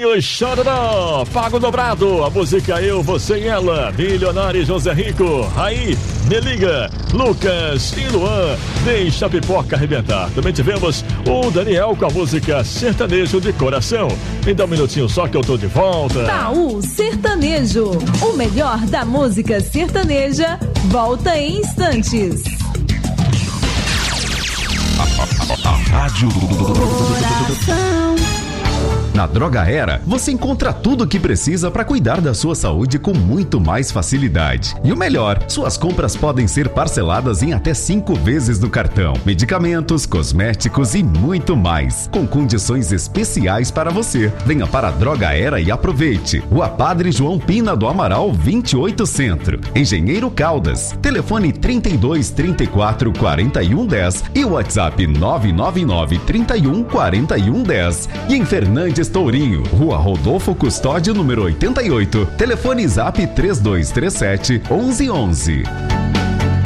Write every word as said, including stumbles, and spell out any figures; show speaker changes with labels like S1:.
S1: Toninho Chororó, Pago Dobrado, a música Eu, Você e Ela, Milionário José Rico, Aí, Me Liga, Lucas e Luan, Deixa a Pipoca Arrebentar. Também tivemos o Daniel com a música Sertanejo de Coração. Me dá um minutinho só que eu tô de volta.
S2: Baú Sertanejo, o melhor da música sertaneja, volta em instantes.
S3: A, a, a Rádio Coração. Na Droga Era, você encontra tudo o que precisa para cuidar da sua saúde com muito mais facilidade. E o melhor, suas compras podem ser parceladas em até cinco vezes no cartão. Medicamentos, cosméticos e muito mais, com condições especiais para você. Venha para a Droga Era e aproveite. Rua Padre João Pina do Amaral, vinte e oito Centro. Engenheiro Caldas. Telefone trinta e dois, trinta e quatro, quarenta e um, dez e o WhatsApp nove nove nove, trinta e um, quarenta e um, dez. E em Fernandes Tourinho, Rua Rodolfo Custódio, número oitenta e oito. Telefone Zap três dois três sete, onze onze.